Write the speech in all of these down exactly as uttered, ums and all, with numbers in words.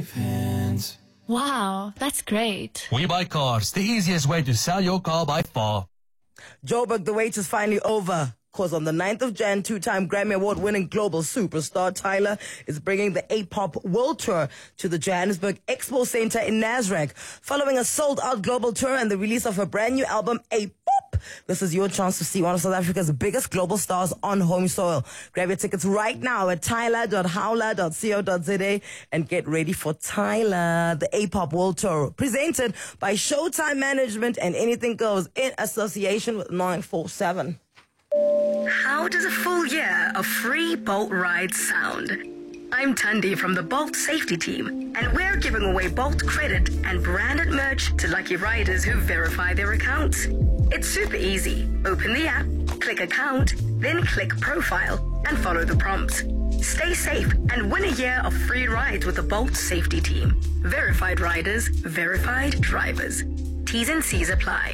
Hands. Wow, that's great. We Buy Cars, the easiest way to sell your car by far. Joburg, the wait is finally over. Because on the ninth of January, two-time Grammy Award-winning global superstar Tyler is bringing the A-Pop World Tour to the Johannesburg Expo Center in Nasrec. Following a sold-out global tour and the release of her brand new album, A-Pop, this is your chance to see one of South Africa's biggest global stars on home soil. Grab your tickets right now at tyler dot howler dot co dot za and get ready for Tyler, the A-Pop World Tour, presented by Showtime Management and Anything Goes in association with nine four seven. How does a full year of free Bolt rides sound? I'm Tundi from the Bolt safety team, and we're giving away Bolt credit and branded merch to lucky riders who verify their accounts. It's super easy. Open the app, click account, then click profile, and follow the prompts. Stay safe and win a year of free rides with the Bolt safety team. Verified riders, verified drivers. T's and C's apply.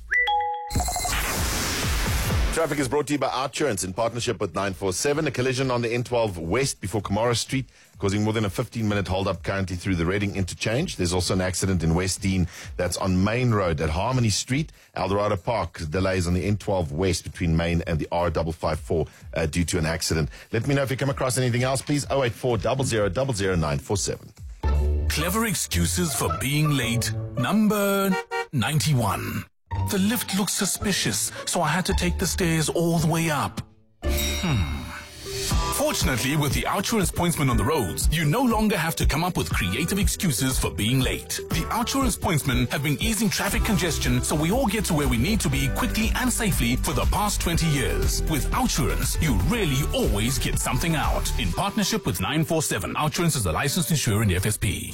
Traffic is brought to you by Outsurance in partnership with nine four seven. A collision on the N twelve West before Kamara Street, causing more than a fifteen-minute hold-up currently through the Reading interchange. There's also an accident in Westdean that's on Main Road at Harmony Street. Eldorado Park, delays on the N twelve West between Main and the R five five four uh, due to an accident. Let me know if you come across anything else, please. oh eight four, zero zero zero zero nine four seven. Clever excuses for being late. Number ninety-one. The lift looks suspicious, so I had to take the stairs all the way up. Hmm. Fortunately, with the Outsurance pointsman on the roads, you no longer have to come up with creative excuses for being late. The Outsurance pointsmen have been easing traffic congestion so we all get to where we need to be quickly and safely for the past twenty years. With Outsurance, you really always get something out. In partnership with nine four seven, Outsurance is a licensed insurer in the F S P.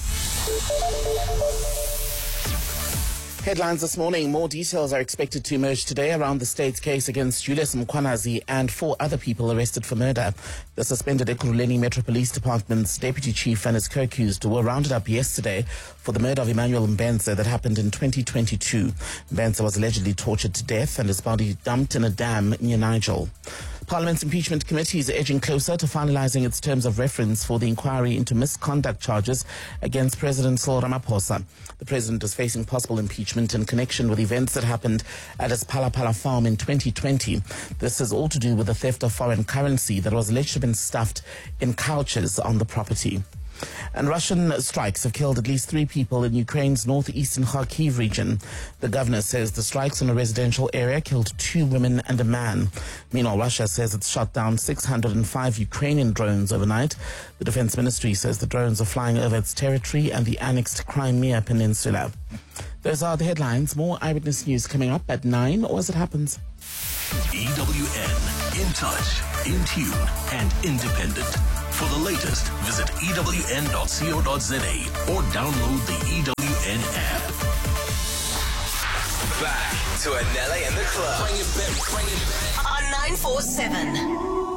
Headlines this morning. More details are expected to emerge today around the state's case against Julius Mkhwanazi and four other people arrested for murder. The suspended Ekurhuleni Metro Police Department's deputy chief and his co-accused were rounded up yesterday for the murder of Emmanuel Mbenza that happened in twenty twenty-two. Mbenza was allegedly tortured to death and his body dumped in a dam near Nigel. Parliament's impeachment committee is edging closer to finalizing its terms of reference for the inquiry into misconduct charges against President Cyril Ramaphosa. The president is facing possible impeachment in connection with events that happened at his Palapala farm in twenty twenty. This has all to do with the theft of foreign currency that was alleged to have been stuffed in couches on the property. And Russian strikes have killed at least three people in Ukraine's northeastern Kharkiv region. The governor says the strikes in a residential area killed two women and a man. Meanwhile, Russia says it's shot down six hundred five Ukrainian drones overnight. The defense ministry says the drones are flying over its territory and the annexed Crimea Peninsula. Those are the headlines. More Eyewitness News coming up at nine, or as it happens. E W N, in touch, in tune, and independent. For the latest, visit E W N dot co dot za or download the E W N app. Back to Anele and the Club. Bring it back, bring it back. On nine four seven.